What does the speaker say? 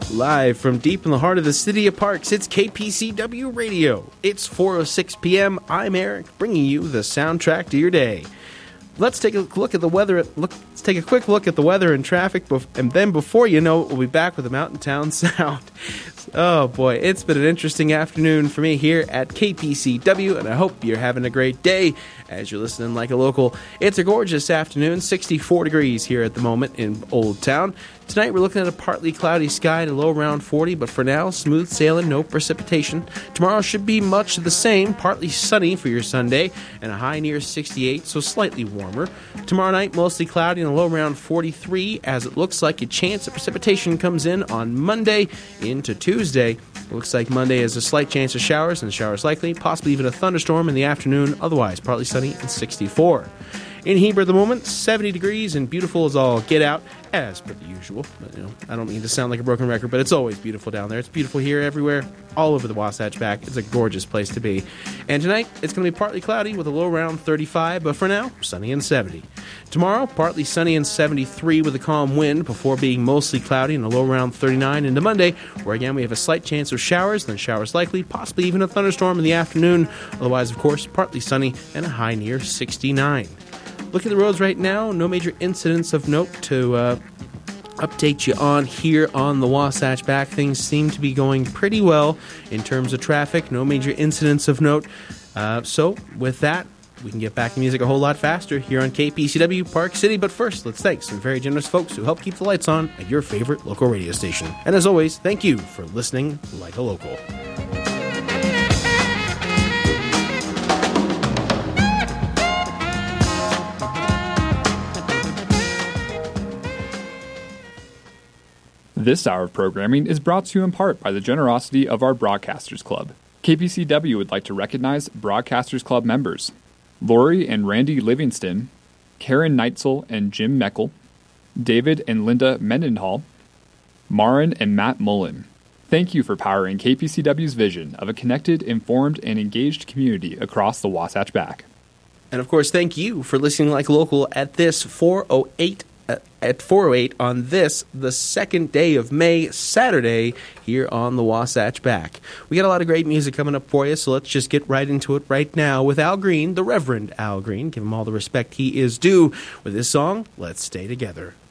Live from deep in the heart of the city of Parks, it's KPCW Radio. It's 4:06 p.m. I'm Eric, bringing you the soundtrack to your day. Let's take a look at the weather. Let's take a quick look at the weather and traffic, and then before you know it, we'll be back with the Mountain Town Sound. Oh boy, it's been an interesting afternoon for me here at KPCW, and I hope you're having a great day as you're listening like a local. It's a gorgeous afternoon, 64 degrees here at the moment in Old Town. Tonight we're looking at a partly cloudy sky and a low around 40, but for now, smooth sailing, no precipitation. Tomorrow should be much the same, partly sunny for your Sunday, and a high near 68, so slightly warmer. Tomorrow night, mostly cloudy and a low around 43, as it looks like a chance of precipitation comes in on Monday into Tuesday. It looks like Monday has a slight chance of showers, and showers likely, possibly even a thunderstorm in the afternoon, otherwise partly sunny and 64. In Heber at the moment, 70 degrees and beautiful as all get out, as per the usual. But, I don't mean to sound like a broken record, but it's always beautiful down there. It's beautiful here, everywhere, all over the Wasatch Back. It's a gorgeous place to be. And tonight, it's going to be partly cloudy with a low around 35, but for now, sunny and 70. Tomorrow, partly sunny and 73 with a calm wind before being mostly cloudy and a low around 39 into Monday, where again we have a slight chance of showers, then showers likely, possibly even a thunderstorm in the afternoon. Otherwise, of course, partly sunny and a high near 69. Look at the roads right now. No major incidents of note to update you on here on the Wasatch Back. Things seem to be going pretty well in terms of traffic. No major incidents of note. So with that, we can get back to music a whole lot faster here on KPCW Park City. But first, let's thank some very generous folks who help keep the lights on at your favorite local radio station. And as always, thank you for listening like a local. This hour of programming is brought to you in part by the generosity of our Broadcasters Club. KPCW would like to recognize Broadcasters Club members Lori and Randy Livingston, Karen Neitzel and Jim Meckel, David and Linda Mendenhall, Marin and Matt Mullen. Thank you for powering KPCW's vision of a connected, informed, and engaged community across the Wasatch Back. And of course, thank you for listening like local at this 4:08 on this, the second day of May, Saturday, here on the Wasatch Back. We got a lot of great music coming up for you, so let's just get right into it right now with Al Green, the Reverend Al Green. Give him all the respect he is due with his song, Let's Stay Together.